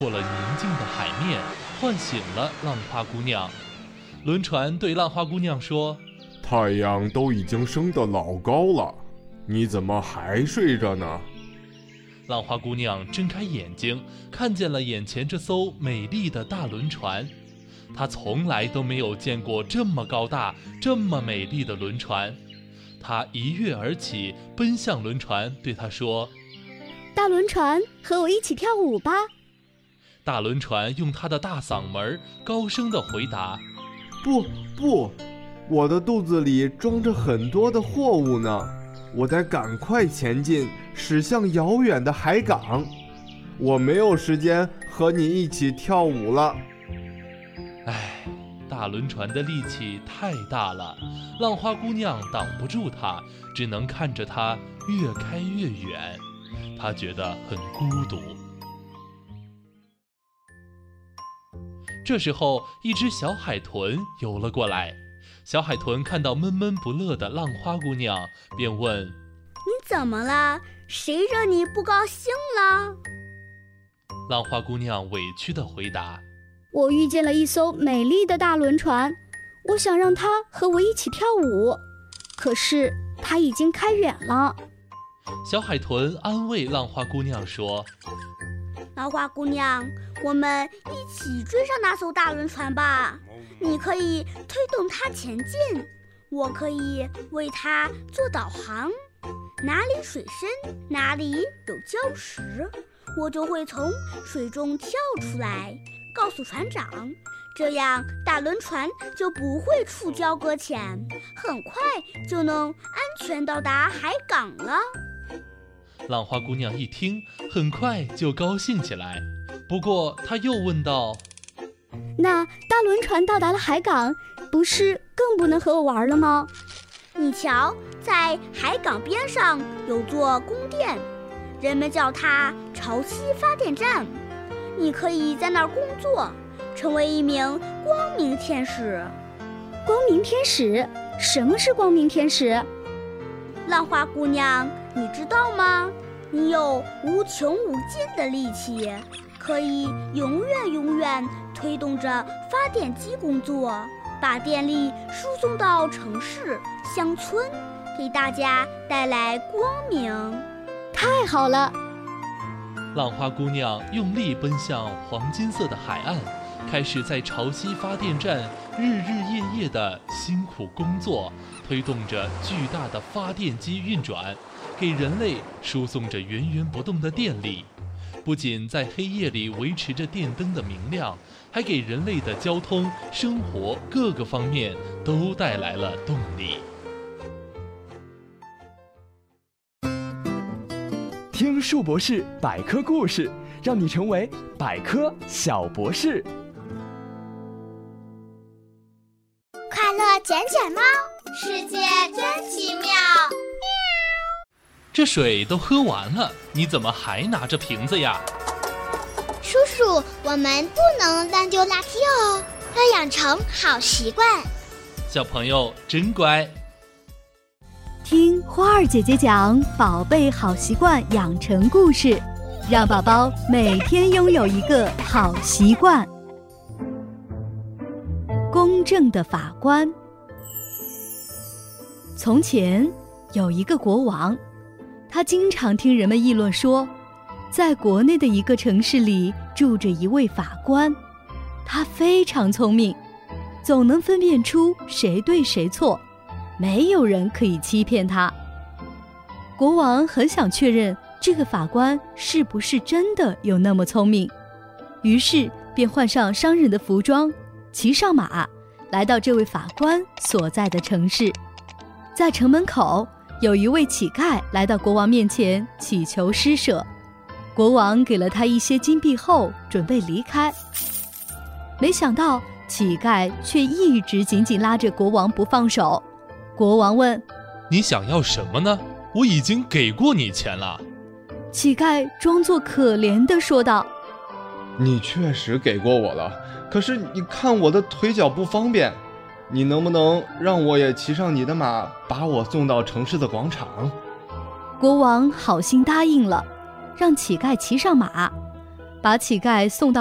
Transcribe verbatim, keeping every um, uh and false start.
过了宁静的海面，唤醒了浪花姑娘。轮船对浪花姑娘说： 太阳都已经升得老高了，你怎么还睡着呢？ 浪花姑娘睁开眼睛，看见了眼前这艘美丽的大轮船。她从来都没有见过这么高大、这么美丽的轮船。她一跃而起，奔向轮船，对她说： 大轮船，和我一起跳舞吧。 大轮船用它的大嗓门高声地回答： 不不，我的肚子里装着很多的货物呢，我得赶快前进，驶向遥远的海港。我没有时间和你一起跳舞了。 唉，大轮船的力气太大了，浪花姑娘挡不住它，只能看着它越开越远。她觉得很孤独。这时候，一只小海豚游了过来。小海豚看到闷闷不乐的浪花姑娘，便问： 你怎么了？谁惹你不高兴了？ 浪花姑娘委屈地回答： 我遇见了一艘美丽的大轮船，我想让它和我一起跳舞，可是它已经开远了。 小海豚安慰浪花姑娘说： 浪花姑娘，我们一起追上那艘大轮船吧，你可以推动它前进，我可以为它做导航，哪里水深，哪里有礁石，我就会从水中跳出来告诉船长，这样大轮船就不会触礁搁浅，很快就能安全到达海港了。 浪花姑娘一听，很快就高兴起来。不过她又问道： 那大轮船到达了海港，不是更不能和我玩了吗？你瞧，在海港边上有座宫殿，人们叫它潮汐发电站，你可以在那儿工作，成为一名光明天使。光明天使？什么是光明天使？浪花姑娘，你知道吗？你有无穷无尽的力气，可以永远永远推动着发电机工作，把电力输送到城市、乡村，给大家带来光明。太好了！ 浪花姑娘用力奔向黄金色的海岸，开始在潮汐发电站日日夜夜地辛苦工作，推动着巨大的发电机运转，给人类输送着源源不动的电力。不仅在黑夜里维持着电灯的明亮，还给人类的交通、生活各个方面都带来了动力。 听树博士百科故事，让你成为百科小博士。 快乐捡捡猫，世界真奇妙。 这水都喝完了，你怎么还拿着瓶子呀？ 叔叔，我们不能乱丢垃圾哦，要养成好习惯。 小朋友真乖。 听花儿姐姐讲宝贝好习惯养成故事，让宝宝每天拥有一个好习惯。公正的法官。从前有一个国王，他经常听人们议论说，在国内的一个城市里住着一位法官，他非常聪明，总能分辨出谁对谁错，没有人可以欺骗他。国王很想确认这个法官是不是真的有那么聪明，于是便换上商人的服装，骑上马，来到这位法官所在的城市。在城门口，有一位乞丐来到国王面前祈求施舍，国王给了他一些金币后准备离开，没想到乞丐却一直紧紧拉着国王不放手。国王问： 你想要什么呢？我已经给过你钱了。 乞丐装作可怜地说道： 你确实给过我了，可是你看我的腿脚不方便，你能不能让我也骑上你的马，把我送到城市的广场？ 国王好心答应了，让乞丐骑上马。 把乞丐送到